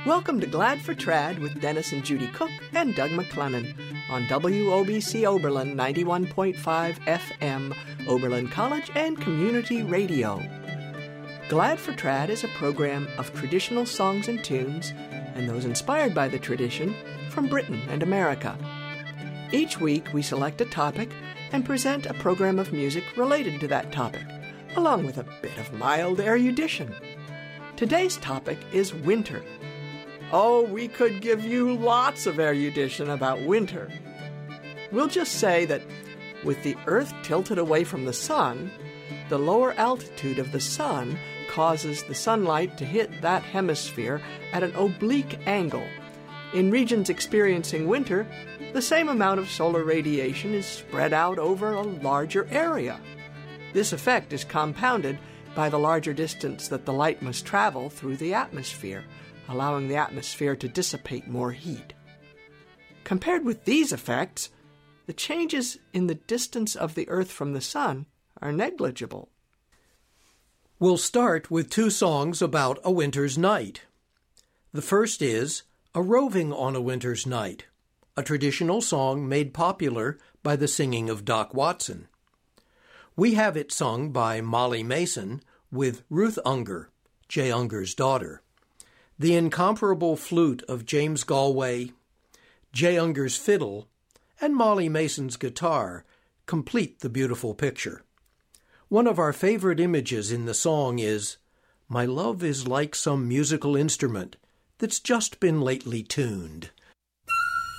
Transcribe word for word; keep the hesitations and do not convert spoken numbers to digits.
Welcome to Glad for Trad with Dennis and Judy Cook and Doug McLennan on W O B C Oberlin ninety-one point five F M, Oberlin College and Community Radio. Glad for Trad is a program of traditional songs and tunes, and those inspired by the tradition, from Britain and America. Each week we select a topic and present a program of music related to that topic, along with a bit of mild erudition. Today's topic is winter. Oh, we could give you lots of erudition about winter. We'll just say that with the Earth tilted away from the sun, the lower altitude of the sun causes the sunlight to hit that hemisphere at an oblique angle. In regions experiencing winter, the same amount of solar radiation is spread out over a larger area. This effect is compounded by the larger distance that the light must travel through the atmosphere, allowing the atmosphere to dissipate more heat. Compared with these effects, the changes in the distance of the Earth from the sun are negligible. We'll start with two songs about a winter's night. The first is A Roving on a Winter's Night, a traditional song made popular by the singing of Doc Watson. We have it sung by Molly Mason with Ruth Unger, Jay Unger's daughter. The incomparable flute of James Galway, Jay Unger's fiddle, and Molly Mason's guitar complete the beautiful picture. One of our favorite images in the song is, "My love is like some musical instrument that's just been lately tuned."